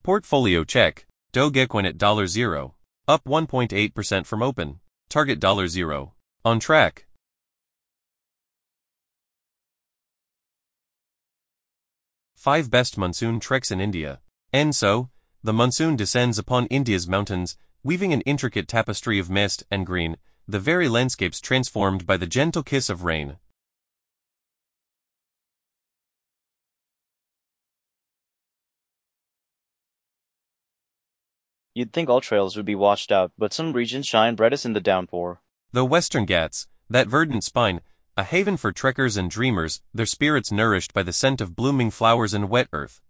Portfolio check. Dogecoin at $0. Up 1.8% from open. Target $0. On track. Five best monsoon treks in India. And so, the monsoon descends upon India's mountains, weaving an intricate tapestry of mist and green, the very landscapes transformed by the gentle kiss of rain. You'd think all trails would be washed out, but some regions shine brightest in the downpour. The Western Ghats, that verdant spine, a haven for trekkers and dreamers, their spirits nourished by the scent of blooming flowers and wet earth.